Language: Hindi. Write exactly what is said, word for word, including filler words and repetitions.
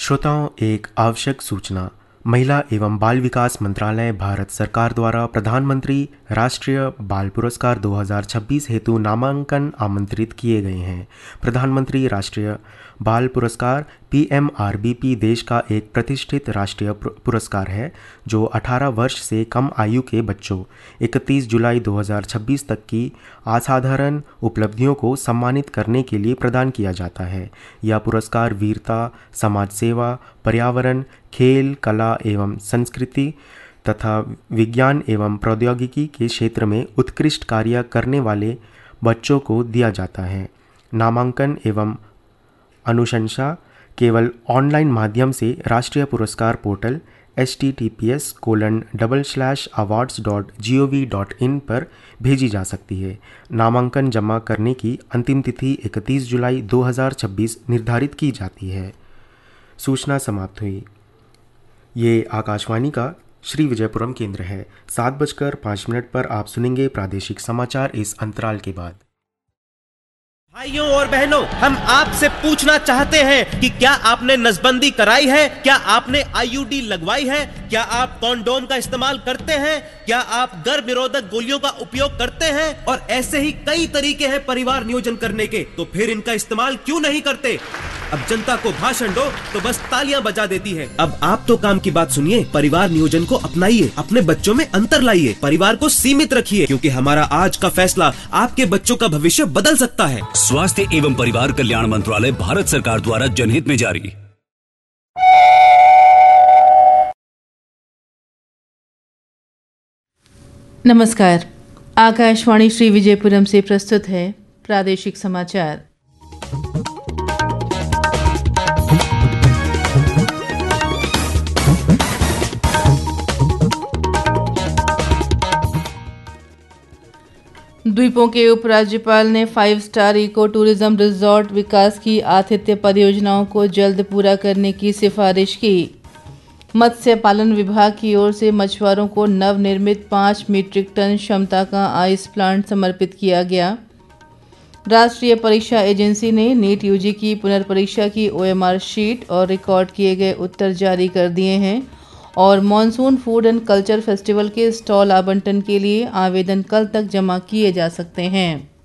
श्रोताओं, एक आवश्यक सूचना। महिला एवं बाल विकास मंत्रालय भारत सरकार द्वारा प्रधानमंत्री राष्ट्रीय बाल पुरस्कार दो हज़ार छब्बीस हेतु नामांकन आमंत्रित किए गए हैं। प्रधानमंत्री राष्ट्रीय बाल पुरस्कार P M R B P देश का एक प्रतिष्ठित राष्ट्रीय पुरस्कार है जो अठारह वर्ष से कम आयु के बच्चों इकतीस जुलाई दो हज़ार छब्बीस तक की असाधारण उपलब्धियों को सम्मानित करने के लिए प्रदान किया जाता है। यह पुरस्कार वीरता, समाज सेवा, पर्यावरण, खेल, कला एवं संस्कृति तथा विज्ञान एवं प्रौद्योगिकी के क्षेत्र में उत्कृष्ट कार्य करने वाले बच्चों को दिया जाता है। नामांकन एवं अनुशंसा केवल ऑनलाइन माध्यम से राष्ट्रीय पुरस्कार portal H T T P S colon double slash awards dot G O V dot in पर भेजी जा सकती है। नामांकन जमा करने की अंतिम तिथि इकतीस जुलाई दो हज़ार छब्बीस निर्धारित की जाती है। सूचना समाप्त हुई। ये आकाशवाणी का श्री विजयपुरम केंद्र है। सात बजकर पाँच मिनट पर आप सुनेंगे प्रादेशिक समाचार इस अंतराल के बाद। भाइयों और बहनों, हम आपसे पूछना चाहते हैं कि क्या आपने नसबंदी कराई है? क्या आपने आई यू डी लगवाई है? क्या आप कॉन्डोम का इस्तेमाल करते हैं? क्या आप गर्भ निरोधक गोलियों का उपयोग करते हैं? और ऐसे ही कई तरीके हैं परिवार नियोजन करने के, तो फिर इनका इस्तेमाल क्यों नहीं करते? अब जनता को भाषण दो तो बस तालियां बजा देती है। अब आप तो काम की बात सुनिए, परिवार नियोजन को अपनाइए, अपने बच्चों में अंतर लाइए, परिवार को सीमित रखिए, क्योंकि हमारा आज का फैसला आपके बच्चों का भविष्य बदल सकता है। स्वास्थ्य एवं परिवार कल्याण मंत्रालय, भारत सरकार द्वारा जनहित में जारी। नमस्कार, आकाशवाणी श्री विजयपुरम से प्रस्तुत है प्रादेशिक समाचार। द्वीपों के उपराज्यपाल ने five star eco tourism resort विकास की आतिथ्य परियोजनाओं को जल्द पूरा करने की सिफारिश की। मत्स्य पालन विभाग की ओर से मछुआरों को नवनिर्मित पाँच मीट्रिक टन क्षमता का आइस प्लांट समर्पित किया गया। राष्ट्रीय परीक्षा एजेंसी ने नीट यू जी की पुनर्परीक्षा की ओ एम आर शीट और रिकॉर्ड किए गए उत्तर जारी कर दिए हैं और monsoon food and culture festival के स्टॉल आवंटन के लिए आवेदन कल तक जमा किए जा सकते हैं।